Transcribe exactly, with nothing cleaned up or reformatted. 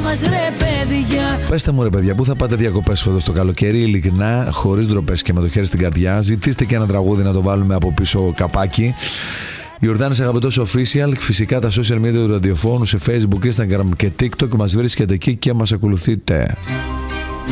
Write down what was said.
μας ρε παιδιά. Πέστε μου ρε παιδιά, πού θα πάτε διακοπές φέτος το καλοκαίρι, ειλικρινά, χωρίς ντροπές και με το χέρι στην καρδιά. Ζητήστε και ένα τραγούδι να το βάλουμε από πίσω καπάκι. Ιορδάνης Αγαπητός Official, φυσικά τα social media του ραδιοφώνου σε Facebook, Instagram και TikTok, μας βρίσκεται εκεί και μας ακολουθείτε.